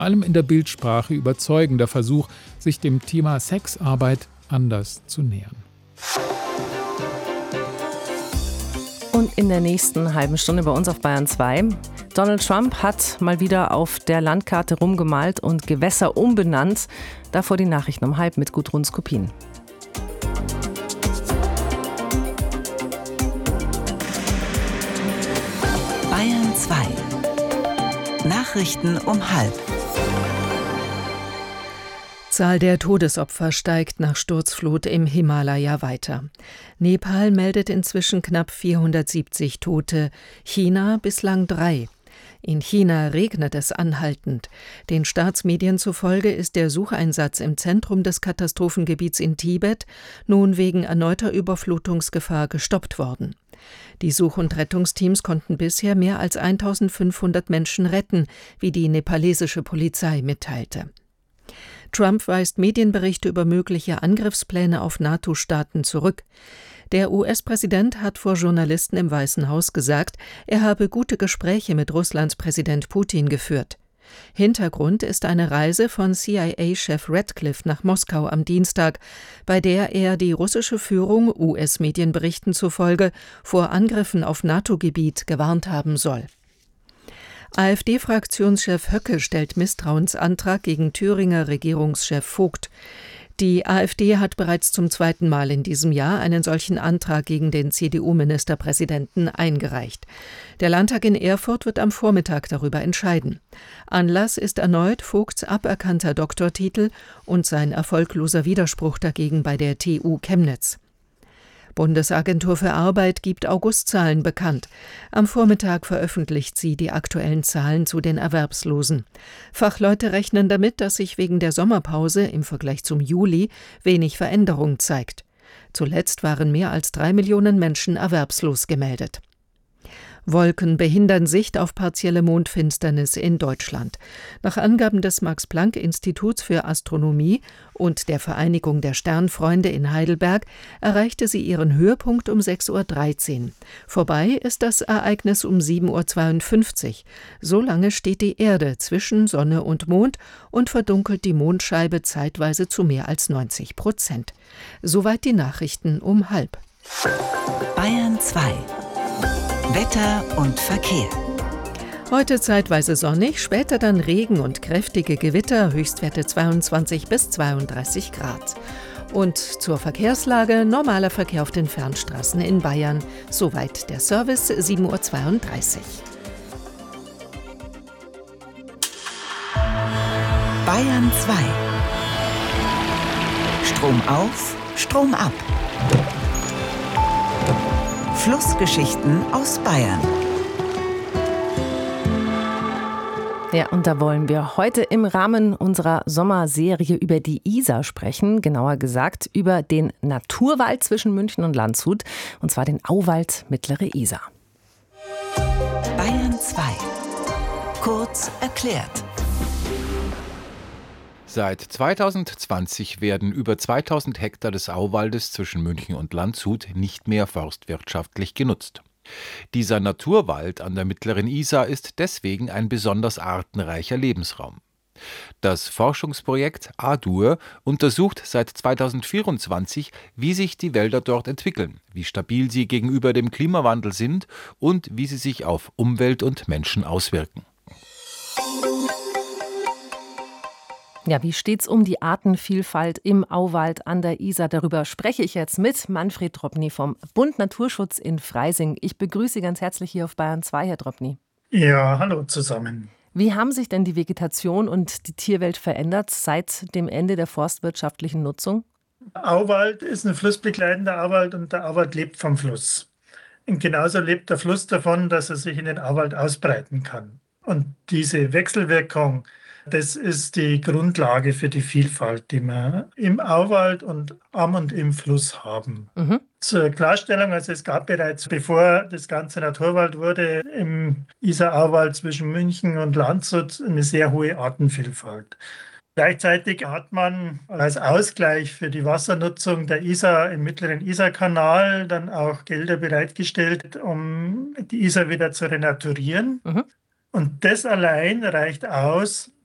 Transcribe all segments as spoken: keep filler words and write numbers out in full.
allem in der Bildsprache überzeugender Versuch, sich dem Thema Sexarbeit anders zu nähern. Und in der nächsten halben Stunde bei uns auf Bayern zwei. Donald Trump hat mal wieder auf der Landkarte rumgemalt und Gewässer umbenannt. Davor die Nachrichten um halb mit Gudrun Skopin. Bayern zwei. Nachrichten um halb. Zahl der Todesopfer steigt nach Sturzflut im Himalaya weiter. Nepal meldet inzwischen knapp vierhundertsiebzig Tote, China bislang drei. In China regnet es anhaltend. Den Staatsmedien zufolge ist der Sucheinsatz im Zentrum des Katastrophengebiets in Tibet nun wegen erneuter Überflutungsgefahr gestoppt worden. Die Such- und Rettungsteams konnten bisher mehr als eintausendfünfhundert Menschen retten, wie die nepalesische Polizei mitteilte. Trump weist Medienberichte über mögliche Angriffspläne auf NATO-Staaten zurück. Der U S-Präsident hat vor Journalisten im Weißen Haus gesagt, er habe gute Gespräche mit Russlands Präsident Putin geführt. Hintergrund ist eine Reise von C I A-Chef Ratcliffe nach Moskau am Dienstag, bei der er die russische Führung, U S-Medienberichten zufolge, vor Angriffen auf NATO-Gebiet gewarnt haben soll. AfD-Fraktionschef Höcke stellt Misstrauensantrag gegen Thüringer Regierungschef Vogt. Die AfD hat bereits zum zweiten Mal in diesem Jahr einen solchen Antrag gegen den C D U-Ministerpräsidenten eingereicht. Der Landtag in Erfurt wird am Vormittag darüber entscheiden. Anlass ist erneut Vogts aberkannter Doktortitel und sein erfolgloser Widerspruch dagegen bei der T U Chemnitz. Bundesagentur für Arbeit gibt Augustzahlen bekannt. Am Vormittag veröffentlicht sie die aktuellen Zahlen zu den Erwerbslosen. Fachleute rechnen damit, dass sich wegen der Sommerpause im Vergleich zum Juli wenig Veränderung zeigt. Zuletzt waren mehr als drei Millionen Menschen erwerbslos gemeldet. Wolken behindern Sicht auf partielle Mondfinsternis in Deutschland. Nach Angaben des Max-Planck-Instituts für Astronomie und der Vereinigung der Sternfreunde in Heidelberg erreichte sie ihren Höhepunkt um sechs Uhr dreizehn. Vorbei ist das Ereignis um sieben Uhr zweiundfünfzig. So lange steht die Erde zwischen Sonne und Mond und verdunkelt die Mondscheibe zeitweise zu mehr als neunzig Prozent. Soweit die Nachrichten um halb. Bayern zwei. Wetter und Verkehr. Heute zeitweise sonnig, später dann Regen und kräftige Gewitter, Höchstwerte zweiundzwanzig bis zweiunddreißig Grad. Und zur Verkehrslage, normaler Verkehr auf den Fernstraßen in Bayern. Soweit der Service, sieben Uhr zweiunddreißig. Bayern zwei. Strom auf, Strom ab. Flussgeschichten aus Bayern. Ja, und da wollen wir heute im Rahmen unserer Sommerserie über die Isar sprechen, genauer gesagt über den Naturwald zwischen München und Landshut, und zwar den Auwald Mittlere Isar. Bayern zwei. Kurz erklärt. Seit zweitausendzwanzig werden über zweitausend Hektar des Auwaldes zwischen München und Landshut nicht mehr forstwirtschaftlich genutzt. Dieser Naturwald an der Mittleren Isar ist deswegen ein besonders artenreicher Lebensraum. Das Forschungsprojekt A D U R untersucht seit zweitausendvierundzwanzig, wie sich die Wälder dort entwickeln, wie stabil sie gegenüber dem Klimawandel sind und wie sie sich auf Umwelt und Menschen auswirken. Ja, wie steht's um die Artenvielfalt im Auwald an der Isar? Darüber spreche ich jetzt mit Manfred Drobny vom Bund Naturschutz in Freising. Ich begrüße Sie ganz herzlich hier auf Bayern zwei, Herr Drobny. Ja, hallo zusammen. Wie haben sich denn die Vegetation und die Tierwelt verändert seit dem Ende der forstwirtschaftlichen Nutzung? Auwald ist ein flussbegleitender Auwald und der Auwald lebt vom Fluss. Und genauso lebt der Fluss davon, dass er sich in den Auwald ausbreiten kann. Und diese Wechselwirkung, das ist die Grundlage für die Vielfalt, die wir im Auwald und am und im Fluss haben. Mhm. Zur Klarstellung, also es gab bereits, bevor das Ganze Naturwald wurde, im Isar-Auwald zwischen München und Landshut eine sehr hohe Artenvielfalt. Gleichzeitig hat man als Ausgleich für die Wassernutzung der Isar im mittleren Isarkanal dann auch Gelder bereitgestellt, um die Isar wieder zu renaturieren. Mhm. Und das allein reicht aus,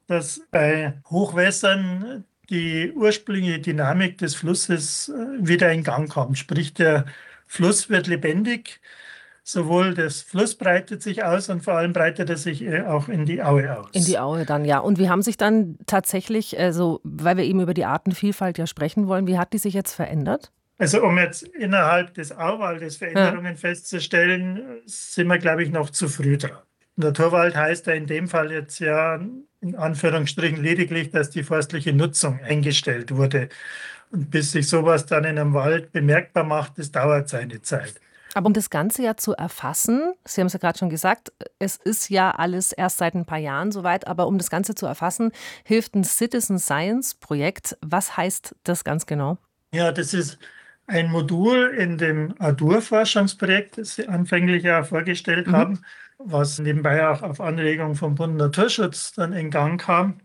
dass bei Hochwässern die ursprüngliche Dynamik des Flusses wieder in Gang kommt. Sprich, der Fluss wird lebendig. Sowohl das Fluss breitet sich aus und vor allem breitet er sich auch in die Aue aus. In die Aue dann, ja. Und wie haben sich dann tatsächlich, also weil wir eben über die Artenvielfalt ja sprechen wollen, wie hat die sich jetzt verändert? Also um jetzt innerhalb des Auwaldes Veränderungen ja. festzustellen, sind wir, glaube ich, noch zu früh dran. Naturwald heißt ja in dem Fall jetzt ja in Anführungsstrichen lediglich, dass die forstliche Nutzung eingestellt wurde. Und bis sich sowas dann in einem Wald bemerkbar macht, das dauert seine Zeit. Aber um das Ganze ja zu erfassen, Sie haben es ja gerade schon gesagt, es ist ja alles erst seit ein paar Jahren soweit, aber um das Ganze zu erfassen, hilft ein Citizen Science Projekt. Was heißt das ganz genau? Ja, das ist ein Modul in dem A D U R-Forschungsprojekt, das Sie anfänglich ja vorgestellt mhm. haben, was nebenbei auch auf Anregung vom Bund Naturschutz dann in Gang kam.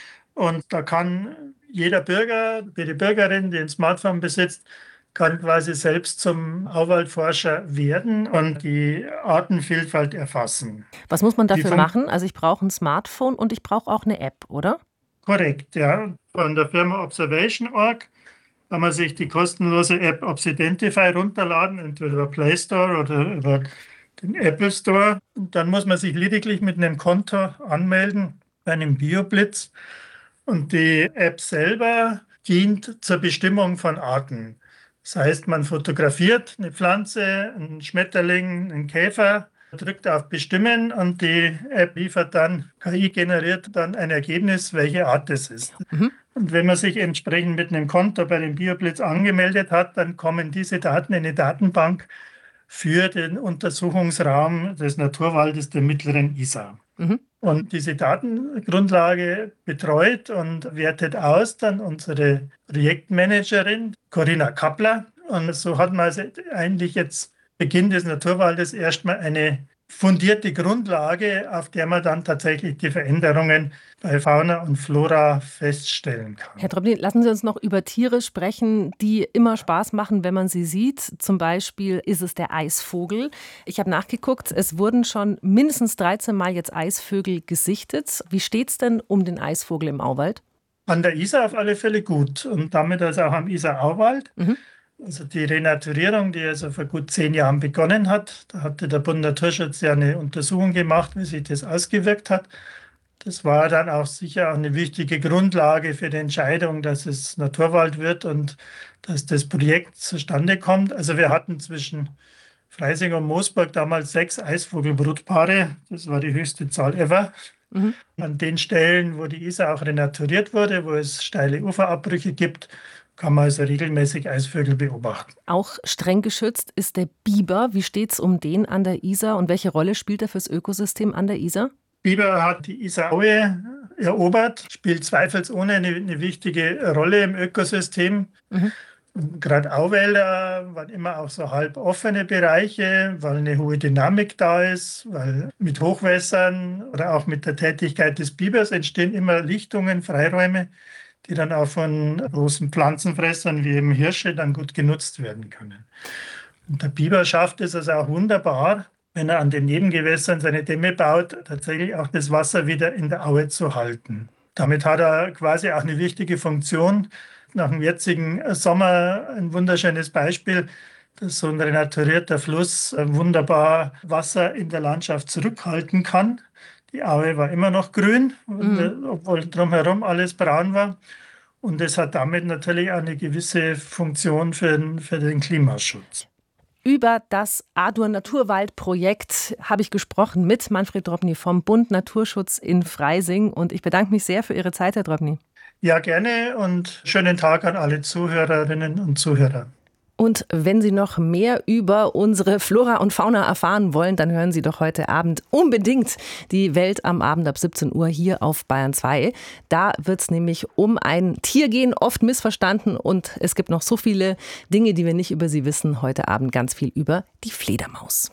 Und da kann jeder Bürger, jede Bürgerin, die ein Smartphone besitzt, kann quasi selbst zum Auwaldforscher werden und die Artenvielfalt erfassen. Was muss man dafür machen? Also ich brauche ein Smartphone und ich brauche auch eine App, oder? Korrekt, ja. Von der Firma Observation Punkt org kann man sich die kostenlose App Obsidentify runterladen, entweder über Play Store oder über den Apple Store. Und dann muss man sich lediglich mit einem Konto anmelden bei einem BioBlitz. Und die App selber dient zur Bestimmung von Arten. Das heißt, man fotografiert eine Pflanze, einen Schmetterling, einen Käfer, drückt auf Bestimmen und die App liefert dann, K I generiert dann ein Ergebnis, welche Art es ist. Mhm. Und wenn man sich entsprechend mit einem Konto bei dem BioBlitz angemeldet hat, dann kommen diese Daten in eine Datenbank für den Untersuchungsraum des Naturwaldes der mittleren Isar. Mhm. Und diese Datengrundlage betreut und wertet aus dann unsere Projektmanagerin Corinna Kappler. Und so hat man also eigentlich jetzt Beginn des Naturwaldes erstmal eine fundierte Grundlage, auf der man dann tatsächlich die Veränderungen bei Fauna und Flora feststellen kann. Herr Drobny, lassen Sie uns noch über Tiere sprechen, die immer Spaß machen, wenn man sie sieht. Zum Beispiel ist es der Eisvogel. Ich habe nachgeguckt, es wurden schon mindestens dreizehn Mal jetzt Eisvögel gesichtet. Wie steht es denn um den Eisvogel im Auwald? An der Isar auf alle Fälle gut und damit also auch am Isar-Auwald. Mhm. Also die Renaturierung, die also vor gut zehn Jahren begonnen hat, da hatte der Bund Naturschutz ja eine Untersuchung gemacht, wie sich das ausgewirkt hat. Das war dann auch sicher auch eine wichtige Grundlage für die Entscheidung, dass es Naturwald wird und dass das Projekt zustande kommt. Also wir hatten zwischen Freising und Moosburg damals sechs Eisvogelbrutpaare. Das war die höchste Zahl ever. Mhm. An den Stellen, wo die Isar auch renaturiert wurde, wo es steile Uferabbrüche gibt, kann man also regelmäßig Eisvögel beobachten. Auch streng geschützt ist der Biber. Wie steht es um den an der Isar und welche Rolle spielt er fürs Ökosystem an der Isar? Biber hat die Isaraue erobert, spielt zweifelsohne eine, eine wichtige Rolle im Ökosystem. Mhm. Gerade Auwälder waren immer auch so halb offene Bereiche, weil eine hohe Dynamik da ist, weil mit Hochwässern oder auch mit der Tätigkeit des Bibers entstehen immer Lichtungen, Freiräume, die dann auch von großen Pflanzenfressern wie eben Hirsche dann gut genutzt werden können. Und der Biber schafft es also auch wunderbar, wenn er an den Nebengewässern seine Dämme baut, tatsächlich auch das Wasser wieder in der Aue zu halten. Damit hat er quasi auch eine wichtige Funktion. Nach dem jetzigen Sommer ein wunderschönes Beispiel, dass so ein renaturierter Fluss wunderbar Wasser in der Landschaft zurückhalten kann. Die Aue war immer noch grün, mhm. obwohl drumherum alles braun war. Und es hat damit natürlich auch eine gewisse Funktion für den, für den Klimaschutz. Über das A D U R-Naturwaldprojekt habe ich gesprochen mit Manfred Drobny vom Bund Naturschutz in Freising. Und ich bedanke mich sehr für Ihre Zeit, Herr Drobny. Ja, gerne und schönen Tag an alle Zuhörerinnen und Zuhörer. Und wenn Sie noch mehr über unsere Flora und Fauna erfahren wollen, dann hören Sie doch heute Abend unbedingt die Welt am Abend ab siebzehn Uhr hier auf Bayern zwei. Da wird es nämlich um ein Tier gehen, oft missverstanden. Und es gibt noch so viele Dinge, die wir nicht über sie wissen. Heute Abend ganz viel über die Fledermaus.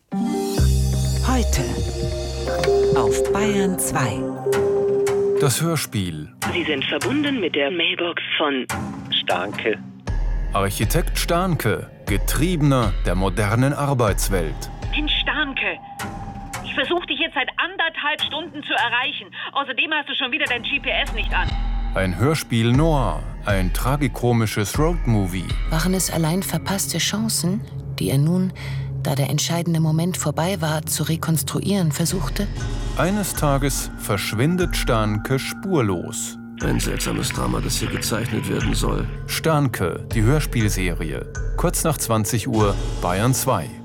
Heute auf Bayern zwei. Das Hörspiel. Sie sind verbunden mit der Mailbox von Stahnke. Architekt Stahnke, Getriebener der modernen Arbeitswelt. Mensch, Stahnke, ich versuche dich jetzt seit anderthalb Stunden zu erreichen. Außerdem hast du schon wieder dein G P S nicht an. Ein Hörspiel noir, ein tragikomisches Roadmovie. Waren es allein verpasste Chancen, die er nun, da der entscheidende Moment vorbei war, zu rekonstruieren versuchte? Eines Tages verschwindet Starnke spurlos. Ein seltsames Drama, das hier gezeichnet werden soll. Starnke, die Hörspielserie. Kurz nach zwanzig Uhr, Bayern zwei.